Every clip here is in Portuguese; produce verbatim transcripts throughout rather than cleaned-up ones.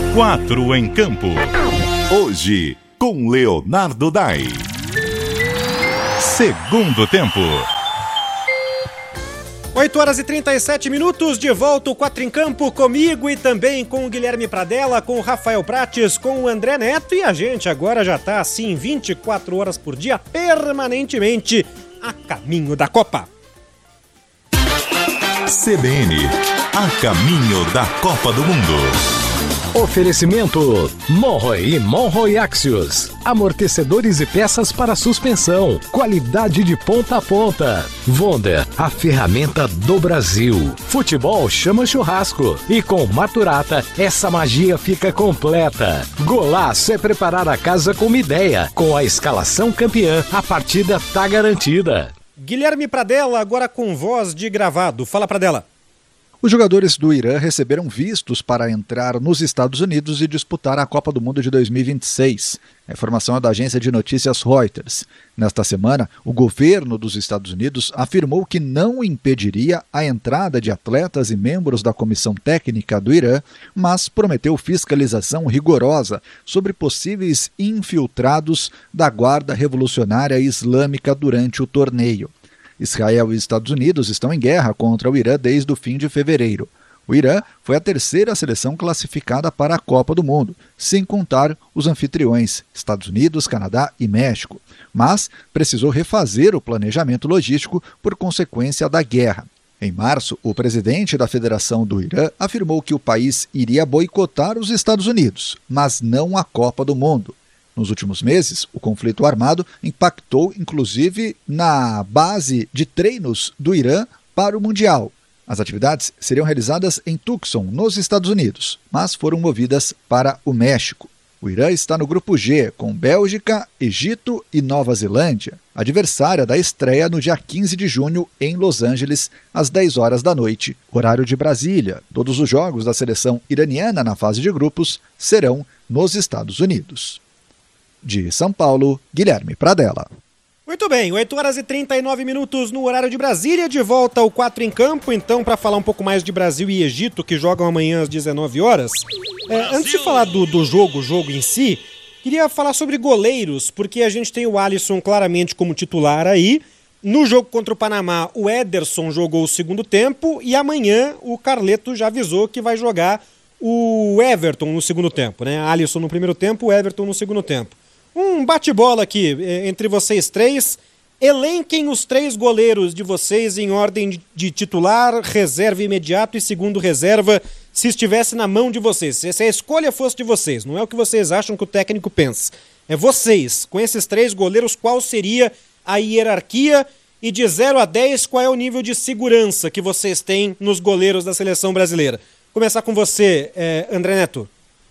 Quatro em Campo. Hoje, com Leonardo Dai. Segundo tempo. oito horas e trinta e sete minutos, de volta o Quatro em Campo comigo e também com o Guilherme Pradella, com o Rafael Prates, com o André Neto, e a gente agora já tá assim vinte e quatro horas por dia, permanentemente a caminho da Copa. C B N, a caminho da Copa do Mundo. Oferecimento Monroe e Monroe Axios. Amortecedores e peças para suspensão. Qualidade de ponta a ponta. Wonder, a ferramenta do Brasil. Futebol chama churrasco. E com Maturata, essa magia fica completa. Golaço é preparar a casa com uma ideia. Com a escalação campeã, a partida tá garantida. Guilherme Pradella, agora com voz de gravado. Fala, Pradella. Os jogadores do Irã receberam vistos para entrar nos Estados Unidos e disputar a Copa do Mundo de dois mil e vinte e seis. A informação é da agência de notícias Reuters. Nesta semana, o governo dos Estados Unidos afirmou que não impediria a entrada de atletas e membros da comissão técnica do Irã, mas prometeu fiscalização rigorosa sobre possíveis infiltrados da Guarda Revolucionária Islâmica durante o torneio. Israel e Estados Unidos estão em guerra contra o Irã desde o fim de fevereiro. O Irã foi a terceira seleção classificada para a Copa do Mundo, sem contar os anfitriões, Estados Unidos, Canadá e México, mas precisou refazer o planejamento logístico por consequência da guerra. Em março, o presidente da Federação do Irã afirmou que o país iria boicotar os Estados Unidos, mas não a Copa do Mundo. Nos últimos meses, o conflito armado impactou inclusive na base de treinos do Irã para o Mundial. As atividades seriam realizadas em Tucson, nos Estados Unidos, mas foram movidas para o México. O Irã está no grupo G, com Bélgica, Egito e Nova Zelândia, adversária da estreia no dia quinze de junho em Los Angeles, às dez horas da noite, horário de Brasília. Todos os jogos da seleção iraniana na fase de grupos serão nos Estados Unidos. De São Paulo, Guilherme Pradella. Muito bem, oito horas e trinta e nove minutos no horário de Brasília, de volta ao Quatro em Campo, então, para falar um pouco mais de Brasil e Egito, que jogam amanhã às dezenove horas. É, antes de falar do, do jogo, o jogo em si, queria falar sobre goleiros, porque a gente tem o Alisson claramente como titular aí. No jogo contra o Panamá, o Ederson jogou o segundo tempo, e amanhã o Carleto já avisou que vai jogar o Everton no segundo tempo, né? Alisson no primeiro tempo, o Everton no segundo tempo. Um bate-bola aqui entre vocês três. Elenquem os três goleiros de vocês em ordem de titular, reserva imediato e segundo reserva, se estivesse na mão de vocês. Se a escolha fosse de vocês, não é o que vocês acham que o técnico pensa. É vocês, com esses três goleiros, qual seria a hierarquia? E de zero a dez, qual é o nível de segurança que vocês têm nos goleiros da seleção brasileira? Começar com você, eh, André Neto.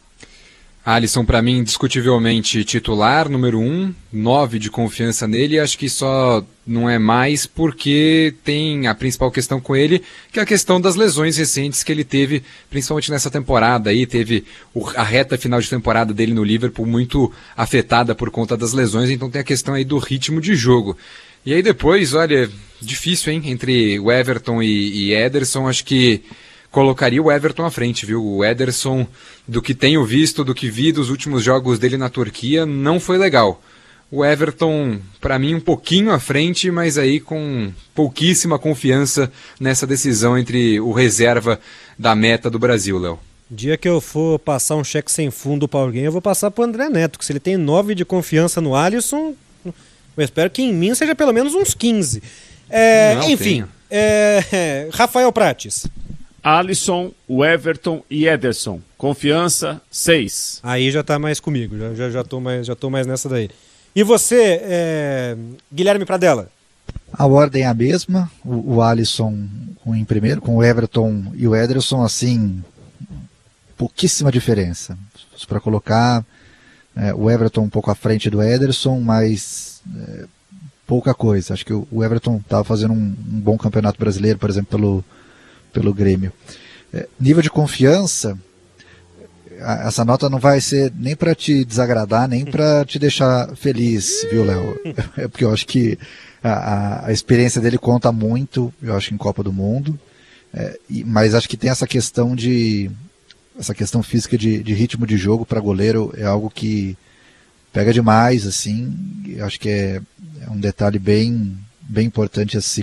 Alisson, para mim, indiscutivelmente titular, número um, nove de confiança nele, acho que só não é mais porque tem a principal questão com ele, que é a questão das lesões recentes que ele teve, principalmente nessa temporada aí, teve o, a reta final de temporada dele no Liverpool muito afetada por conta das lesões, então tem a questão aí do ritmo de jogo. E aí depois, olha, difícil, hein, entre o Everton e, e Ederson, acho que colocaria o Everton à frente, viu? O Ederson, do que tenho visto, do que vi dos últimos jogos dele na Turquia, não foi legal. O Everton, para mim, um pouquinho à frente, mas aí com pouquíssima confiança nessa decisão entre o reserva da meta do Brasil, Léo. Dia que eu for passar um cheque sem fundo para alguém, eu vou passar para o André Neto, que se ele tem nove de confiança no Alisson, eu espero que em mim seja pelo menos uns quinze. É, não, enfim, é, Rafael Prates. Alisson, o Everton e Ederson. Confiança, seis. Aí já tá mais comigo, já, já, já, tô, mais, já tô mais nessa daí. E você, é, Guilherme Pradella? A ordem é a mesma, o, o Alisson em primeiro, com o Everton e o Ederson, assim, pouquíssima diferença. Para colocar é, o Everton um pouco à frente do Ederson, mas é, pouca coisa. Acho que o, o Everton estava fazendo um, um bom campeonato brasileiro, por exemplo, pelo pelo Grêmio. É, nível de confiança, a, essa nota não vai ser nem para te desagradar, nem para te deixar feliz, viu, Léo? É porque eu acho que a, a experiência dele conta muito, eu acho, em Copa do Mundo, é, e, mas acho que tem essa questão de essa questão física de, de ritmo de jogo para goleiro é algo que pega demais, assim. Eu acho que é, é um detalhe bem, bem importante a se